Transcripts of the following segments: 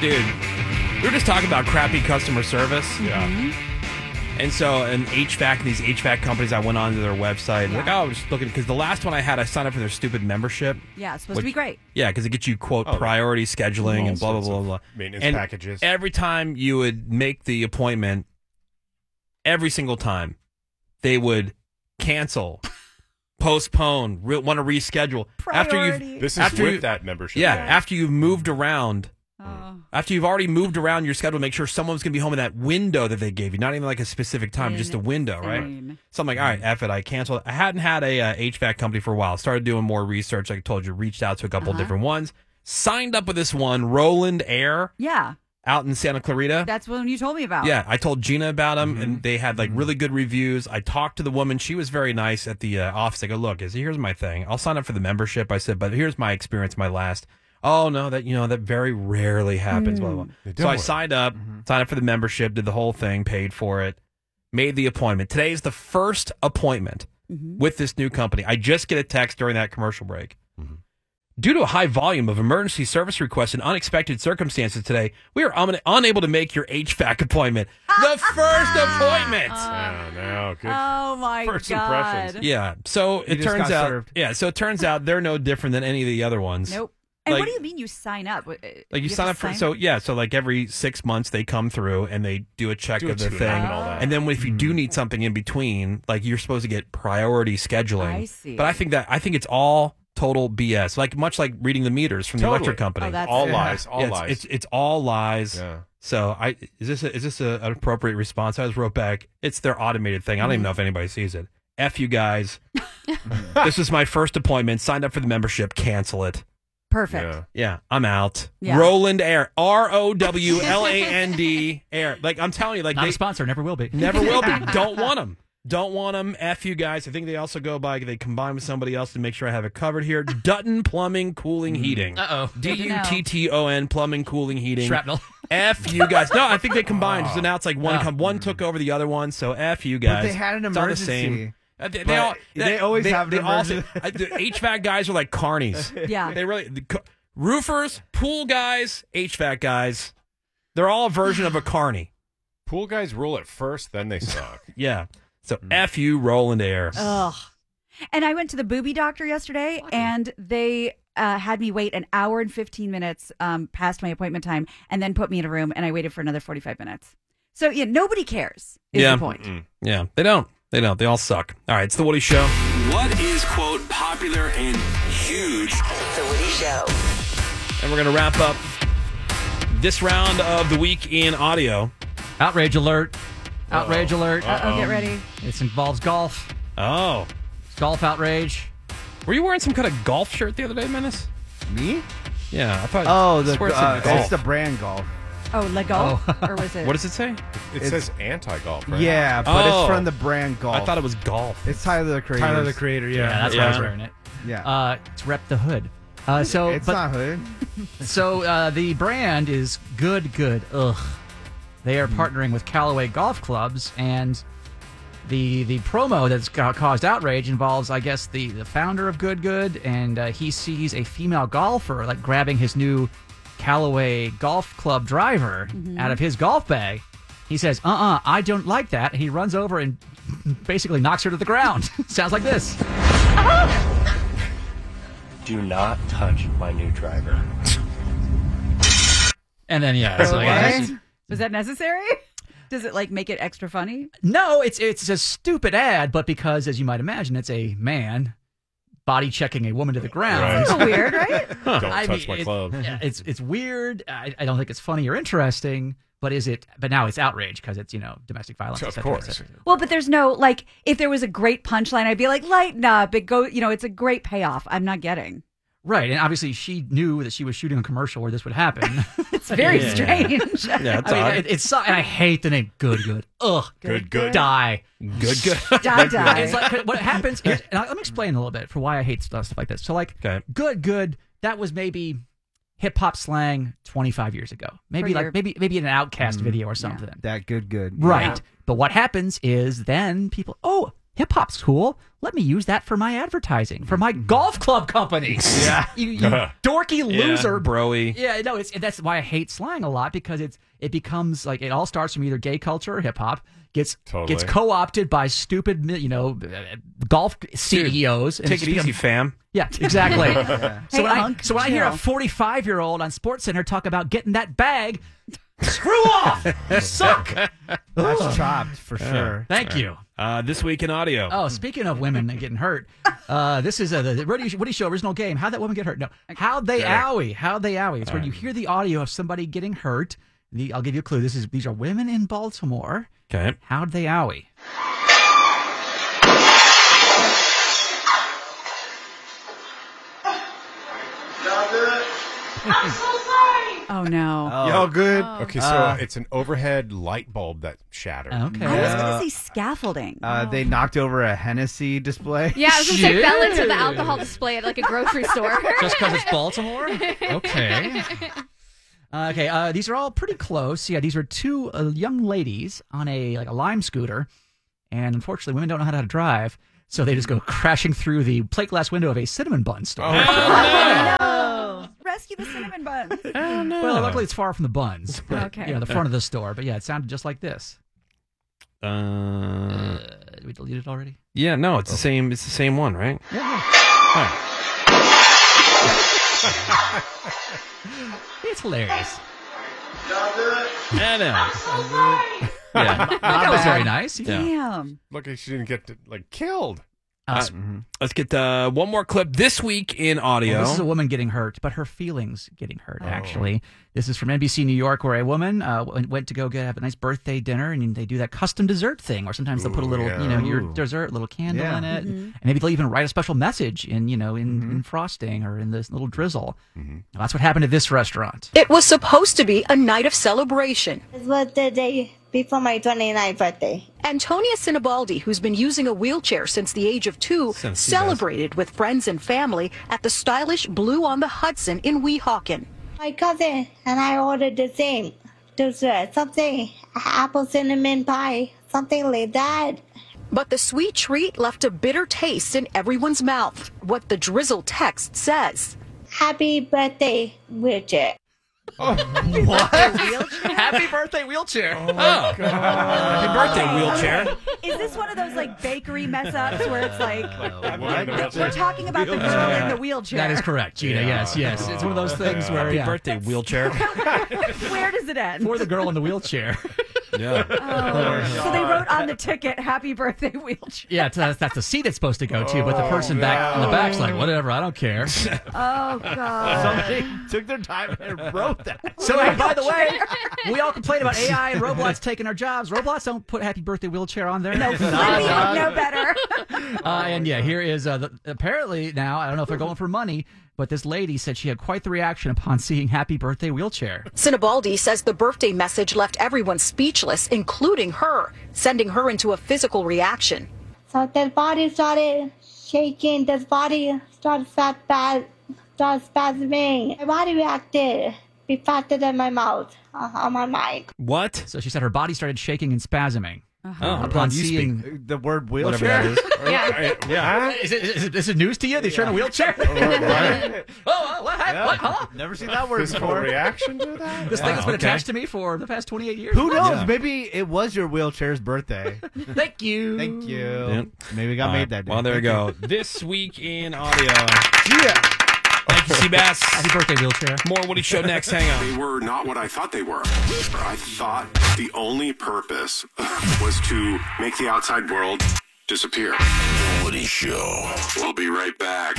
dude, we were just talking about crappy customer service. Yeah. And so, these HVAC companies, I went onto their website. Yeah. Like, I was just looking, because the last one I had, I signed up for their stupid membership. Yeah, it's supposed to be great. Yeah, because it gets you, quote, priority scheduling and blah, blah, blah, blah. Maintenance and packages. Every time you would make the appointment, every single time, they would cancel, postpone, want to reschedule. Priority. This is with that membership. Yeah, after you've moved around. Oh. After you've already moved around your schedule, make sure someone's going to be home in that window that they gave you. Not even like a specific time, just a window, right? So I'm like, all right, F it. I canceled. I hadn't had a HVAC company for a while. Started doing more research. Like I told you, reached out to a couple of different ones. Signed up with this one, Roland Air. Yeah. Out in Santa Clarita. That's one you told me about. Yeah, I told Gina about them, and they had like really good reviews. I talked to the woman; she was very nice at the office. I go, look, here's my thing. I'll sign up for the membership. I said, but here's my experience. My last. Oh no, that very rarely happens. Blah, blah, blah. So I signed up for the membership, did the whole thing, paid for it, made the appointment. Today is the first appointment with this new company. I just get a text during that commercial break. Due to a high volume of emergency service requests and unexpected circumstances today, we are unable to make your HVAC appointment. The first appointment. No, good. Oh my First God. impressions. Yeah. So it just turns got out. served. Yeah. So it turns out they're no different than any of the other ones. Nope. And Like- what do you mean you sign up? Like you sign up for so like every 6 months they come through and they do a check Do a of the tune-up thing, and all that. and then if you do need something in between, like you're supposed to get priority scheduling. I see. But I think it's all total BS. Like much like reading the meters from the electric company. Oh, that's all lies. All Yeah, lies. It's all lies. Yeah. So is this an appropriate response? I just wrote back. It's their automated thing. I don't even know if anybody sees it. F you guys. This is my first appointment. Signed up for the membership. Cancel it. Perfect. Yeah, I'm out. Yeah. Roland Air. ROWLAND Air. Like, I'm telling you, like, Not a sponsor, never will be. Never will be. Don't want them. Don't want them. F you guys. I think they also they combine with somebody else to make sure I have it covered here. Dutton Plumbing, Cooling, Heating. Uh-oh. DUTTON, Plumbing, Cooling, Heating. Shrapnel. F you guys. No, I think they combined. So now it's like one took over the other one. So F you guys. But they had an It's all the same. emergency. They always have an also, emergency. the HVAC guys are like carnies. Yeah. They really roofers, pool guys, HVAC guys. They're all a version of a carny. Pool guys rule it first, then they suck. Yeah. So F you, Roland Air. Ugh. And I went to the booby doctor yesterday, and they had me wait an hour and 15 minutes past my appointment time, and then put me in a room, and I waited for another 45 minutes. So yeah, nobody cares. Is the point? Yeah, they don't. They don't. They all suck. All right, it's the Woody Show. What is, quote, popular and huge? The Woody Show. And we're going to wrap up this round of the week in audio. Outrage alert. Outrage alert. Get ready. This involves golf. Oh. Golf outrage. Were you wearing some kind of golf shirt the other day, Menace? Me? Yeah, I thought. Oh, I swear it said golf. it's the brand golf. Oh, Lego? Or was it? What does it say? It says anti-golf, right? Yeah, but it's from the brand golf. I thought it was golf. It's Tyler the Creator. Tyler the Creator, Yeah, that's why I was wearing it. Yeah. It's Rep the Hood. It's not Hood. So the brand is Good. Ugh. They are partnering with Callaway Golf Clubs, and the promo that's caused outrage involves, I guess, the founder of Good, and he sees a female golfer like grabbing his new Callaway Golf Club driver out of his golf bag. He says, I don't like that. And he runs over and basically knocks her to the ground. Sounds like this. Do not touch my new driver. And then, so, Okay. Was that necessary? Does it like make it extra funny? No, it's a stupid ad, but because, as you might imagine, it's a man body checking a woman to the ground. Right. Weird, right? Don't touch my club. It's weird. I don't think it's funny or interesting. But is it? But now it's outrage because it's domestic violence. Of course. Well, but there's no like. If there was a great punchline, I'd be like, lighten up. It go. It's a great payoff. I'm not getting. Right, and obviously she knew that she was shooting a commercial where this would happen. It's very strange. Yeah, it's I mean, it's and I hate the name Good. Ugh, Good. die. Good. Die. It's like what happens. And let me explain a little bit for why I hate stuff like this. So, like, Good. That was maybe hip hop slang 25 years ago. Maybe maybe an Outcast video or something. That good. Right. Yeah. But what happens is then people, hip hop's cool. Let me use that for my advertising for my golf club company. Yeah. you dorky loser, broy. Yeah, no, that's why I hate slang a lot, because it becomes like it all starts from either gay culture or hip hop. Gets co-opted by stupid, golf CEOs. Take it easy, fam. Yeah, exactly. Yeah. So when I hear a 45-year-old on SportsCenter talk about getting that bag, screw off! You suck. That's chopped for sure. Thank you. This week in audio. Oh, speaking of women getting hurt, this is the Woody Show original game. How'd that woman get hurt? No. How'd they owie? How'd they owie? It's where you hear the audio of somebody getting hurt. I'll give you a clue. These are women in Baltimore. Okay. How'd they owie? I'm so sorry. Oh no. Y'all good? Okay, so it's an overhead light bulb that shattered. Okay. I was going to say scaffolding. They knocked over a Hennessy display. Yeah, I was going to say fell into the alcohol display at like a grocery store. Just because it's Baltimore? Okay. Okay, these are all pretty close. Yeah, these are two young ladies on a Lime scooter, and unfortunately, women don't know how to drive, so they just go crashing through the plate glass window of a cinnamon bun store. No. Rescue the cinnamon buns. Oh, no. Well, luckily, it's far from the buns. But, Okay. the front of the store. But yeah, it sounded just like this. Did we delete it already? Yeah, no, it's the same. It's the same one, right? Yeah. It's hilarious. I know. Yeah. That was very nice. Yeah. Damn. Look, she didn't get killed. Let's get one more clip this week in audio. Well, this is a woman getting hurt, but her feelings getting hurt, actually. This is from NBC New York, where a woman went to go have a nice birthday dinner, and they do that custom dessert thing, or sometimes they'll put a little, your dessert, little candle in it, and maybe they'll even write a special message in frosting or in this little drizzle. Well, that's what happened at this restaurant. It was supposed to be a night of celebration. It was the day before my 29th birthday. Antonia Sinibaldi, who's been using a wheelchair since the age of 2, celebrated with friends and family at the stylish Blue on the Hudson in Weehawken. My cousin and I ordered the same dessert, something apple cinnamon pie, something like that. But the sweet treat left a bitter taste in everyone's mouth. What the drizzle text says. Happy birthday, wheelchair. What? Happy birthday, wheelchair. Oh, God. Happy birthday, wheelchair. Is this one of those bakery mess ups where it's what? we're talking about the girl in the wheelchair? That is correct, Gina. Yes. It's one of those things where Happy birthday, wheelchair. Where does it end? For the girl in the wheelchair. Yeah. So they wrote on the ticket, "Happy birthday, wheelchair." Yeah, that's the seat it's supposed to go to, but the person back in the back's like, whatever, I don't care. Oh God! Somebody took their time and wrote that. So, hey, by the way, we all complain about AI and robots taking our jobs. Robots don't put "Happy Birthday, Wheelchair" on there. No, Flippy would know better. And yeah, here is apparently now. I don't know if they're going for money, but this lady said she had quite the reaction upon seeing "Happy Birthday, Wheelchair." Sinibaldi says the birthday message left everyone speechless, including her, sending her into a physical reaction. So the body started shaking, the body started spasming. My body reacted, be faster than my mouth on my mind. What? So she said her body started shaking and spasming. Upon seeing the word whatever wheelchair. that is. Yeah. Is it news to you? They're sharing a wheelchair? What? Huh? Never seen that word Physical before. reaction to that? This thing has been okay. attached to me for the past 28 years. Who knows? Yeah. Maybe it was your wheelchair's birthday. Thank you. Thank you. Yep. Maybe we got made that day. Well, there we go. This week in audio. Yeah. Thank you, Seabass. Happy birthday, Wheelchair. More Woody Show next. Hang on. They were not what I thought they were. I thought the only purpose was to make the outside world disappear. The Woody Show. We'll be right back.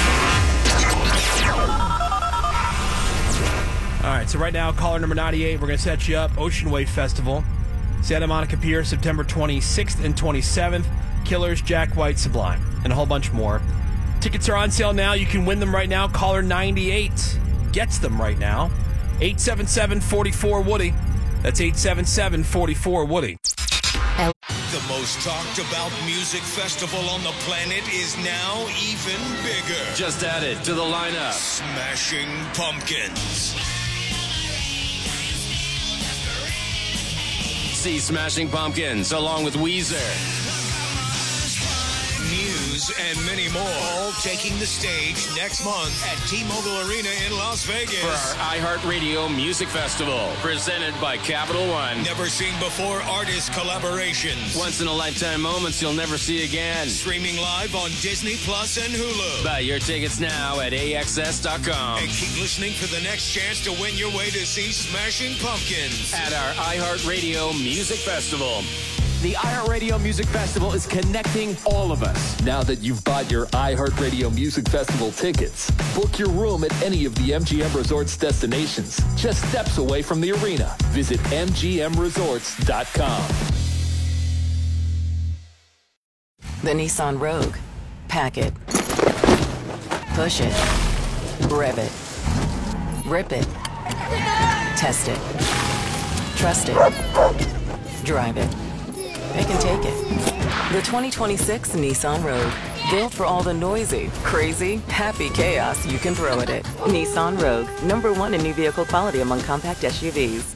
All right, so right now, caller number 98, we're going to set you up. Ocean Wave Festival, Santa Monica Pier, September 26th and 27th. Killers, Jack White, Sublime, and a whole bunch more. Tickets are on sale now. You can win them right now. Caller 98 gets them right now. 877-44-WOODY. That's 877-44-WOODY. The most talked about music festival on the planet is now even bigger. Just added to the lineup. Smashing Pumpkins. See Smashing Pumpkins along with Weezer, Pumpkins, and many more. All taking the stage next month at T-Mobile Arena in Las Vegas. For our iHeartRadio Music Festival, presented by Capital One. Never seen before artist collaborations. Once-in-a-lifetime moments you'll never see again. Streaming live on Disney Plus and Hulu. Buy your tickets now at AXS.com. And keep listening for the next chance to win your way to see Smashing Pumpkins at our iHeartRadio Music Festival. The iHeartRadio Music Festival is connecting all of us. Now that you've bought your iHeartRadio Music Festival tickets, book your room at any of the MGM Resorts destinations, just steps away from the arena. Visit MGMResorts.com. The Nissan Rogue. Pack it. Push it. Rev it. Rip it. Test it. Trust it. Drive it. They can take it. The 2026 Nissan Rogue. Built for all the noisy, crazy, happy chaos you can throw at it. Nissan Rogue. #1 in new vehicle quality among compact SUVs.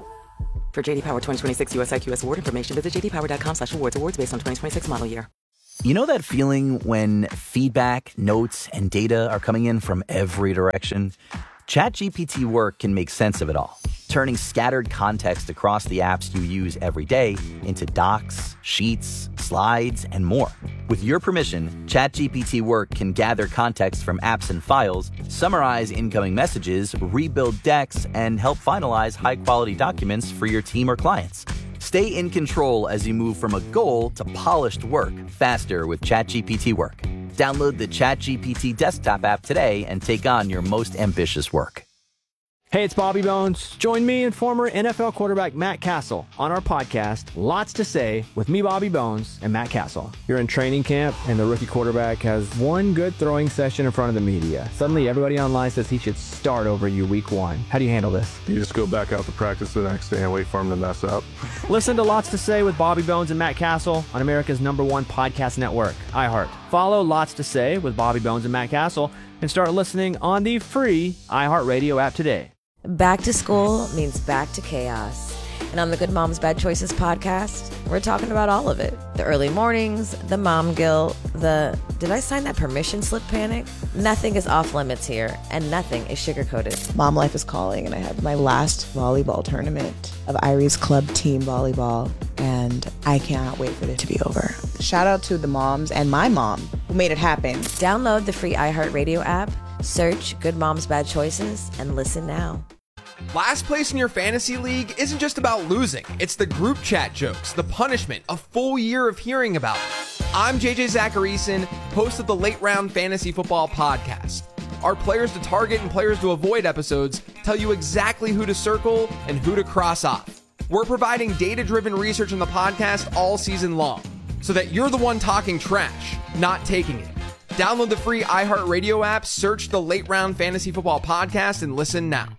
For JD Power 2026 US IQS award information, visit jdpower.com/awards. Awards based on 2026 model year. You know that feeling when feedback, notes, and data are coming in from every direction? ChatGPT Work can make sense of it all, turning scattered context across the apps you use every day into docs, sheets, slides, and more. With your permission, ChatGPT Work can gather context from apps and files, summarize incoming messages, rebuild decks, and help finalize high-quality documents for your team or clients. Stay in control as you move from a goal to polished work faster with ChatGPT Work. Download the ChatGPT desktop app today and take on your most ambitious work. Hey, it's Bobby Bones. Join me and former NFL quarterback Matt Castle on our podcast, Lots to Say, with me, Bobby Bones, and Matt Castle. You're in training camp, and the rookie quarterback has one good throwing session in front of the media. Suddenly, everybody online says he should start over you week 1. How do you handle this? You just go back out to practice the next day and wait for him to mess up. Listen to Lots to Say with Bobby Bones and Matt Castle on America's #1 podcast network, iHeart. Follow Lots to Say with Bobby Bones and Matt Castle and start listening on the free iHeartRadio app today. Back to school means back to chaos. And on the Good Moms Bad Choices podcast, we're talking about all of it. The early mornings, the mom guilt, the did I sign that permission slip panic? Nothing is off limits here, and nothing is sugarcoated. Mom life is calling, and I had my last volleyball tournament of Irie's club team volleyball, and I cannot wait for it to be over. Shout out to the moms and my mom who made it happen. Download the free iHeartRadio app, search Good Moms Bad Choices, and listen now. Last place in your fantasy league isn't just about losing. It's the group chat jokes, the punishment, a full year of hearing about it. I'm JJ Zacharyson, host of the Late Round Fantasy Football Podcast. Our players to target and players to avoid episodes tell you exactly who to circle and who to cross off. We're providing data-driven research on the podcast all season long, so that you're the one talking trash, not taking it. Download the free iHeartRadio app, search the Late Round Fantasy Football Podcast, and listen now.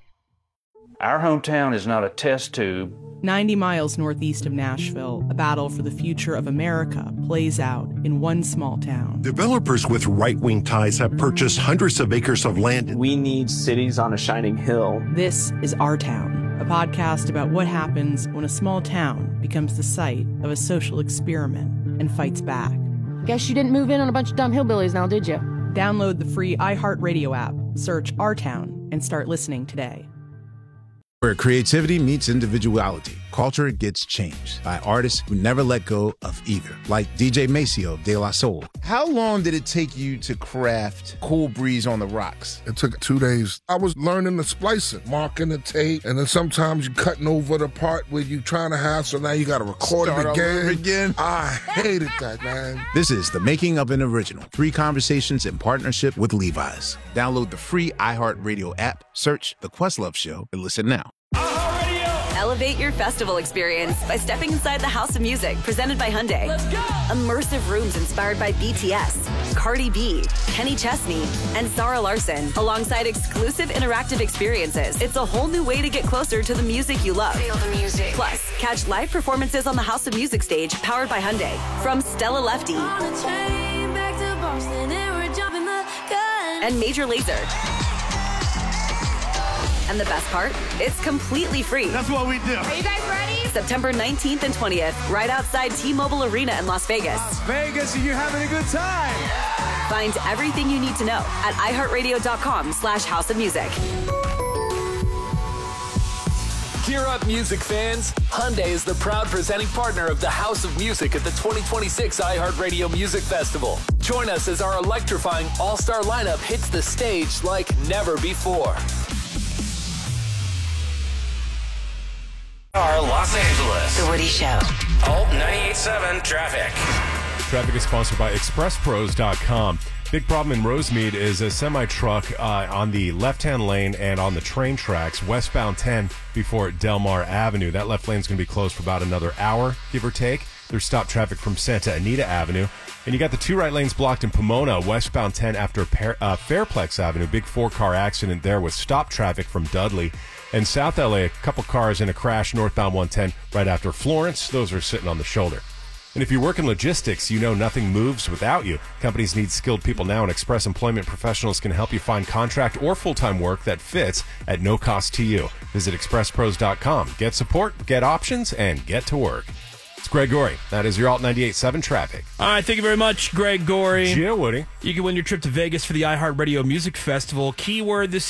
Our hometown is not a test tube. 90 miles northeast of Nashville, a battle for the future of America plays out in one small town. Developers with right-wing ties have purchased hundreds of acres of land. We need cities on a shining hill. This is Our Town, a podcast about what happens when a small town becomes the site of a social experiment and fights back. Guess you didn't move in on a bunch of dumb hillbillies now, did you? Download the free iHeartRadio app, search Our Town, and start listening today. Where creativity meets individuality, culture gets changed by artists who never let go of either, like DJ Maceo of De La Soul. How long did it take you to craft Cool Breeze on the Rocks? It took 2 days. I was learning the splicing, marking the tape, and then sometimes you cutting over the part where you trying to have, so now you got to record it again. I hated that, man. This is the making of an original. 3 conversations in partnership with Levi's. Download the free iHeartRadio app, search The Questlove Show, and listen now. Elevate your festival experience by stepping inside the House of Music, presented by Hyundai. Let's go! Immersive rooms inspired by BTS, Cardi B, Kenny Chesney, and Sarah Larson, alongside exclusive interactive experiences. It's a whole new way to get closer to the music you love. Feel the music. Plus, catch live performances on the House of Music stage, powered by Hyundai. From Stella Lefty and Major Lazer. And the best part? It's completely free. That's what we do. Are you guys ready? September 19th and 20th, right outside T-Mobile Arena in Las Vegas. Las Vegas, and you're having a good time. Find everything you need to know at iHeartRadio.com/House of Music. Gear up, music fans. Hyundai is the proud presenting partner of the House of Music at the 2026 iHeartRadio Music Festival. Join us as our electrifying all-star lineup hits the stage like never before. Los Angeles. The Woody Show. Alt 98.7 traffic. Traffic is sponsored by ExpressPros.com. Big problem in Rosemead is a semi-truck on the left-hand lane and on the train tracks, westbound 10 before Delmar Avenue. That left lane is going to be closed for about another hour, give or take. There's stop traffic from Santa Anita Avenue. And you got the two right lanes blocked in Pomona, westbound 10 after Fairplex Avenue. Big 4-car accident there with stop traffic from Dudley. And South LA, a couple cars in a crash northbound 110 right after Florence. Those are sitting on the shoulder. And if you work in logistics, you know nothing moves without you. Companies need skilled people now, and Express Employment Professionals can help you find contract or full-time work that fits at no cost to you. Visit ExpressPros.com. Get support, get options, and get to work. It's Greg Gorey. That is your Alt 98.7 traffic. All right, thank you very much, Greg Gorey. Yeah, Woody. You can win your trip to Vegas for the iHeartRadio Music Festival. Keyword this